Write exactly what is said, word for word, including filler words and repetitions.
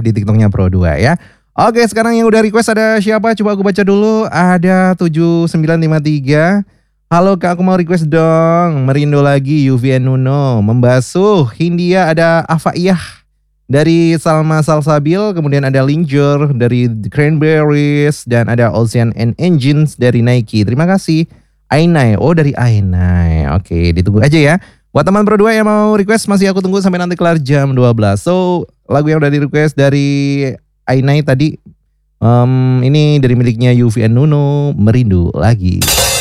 di TikToknya Pro dua ya. Oke, sekarang yang udah request ada siapa? Coba aku baca dulu. Ada tujuh sembilan lima tiga. Halo Kak, aku mau request dong. Merindu lagi Yuvian Nuno. Membasuh Hindia ada Afaiyah dari Salma Salsabil. Kemudian ada Linger dari The Cranberries. Dan ada Ocean and Engines dari Nike. Terima kasih. Ainai, oh dari Ainai. Oke, ditunggu aja ya. Buat teman Pro dua yang mau request masih aku tunggu sampai nanti kelar jam dua belas. So, lagu yang udah di request dari Ainai tadi um, ini dari miliknya Yuvian Nuno, Merindu Lagi.